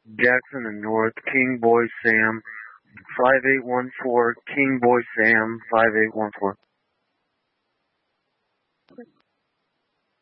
Jackson and North, King Boy Sam, 5814, King Boy Sam, 5814.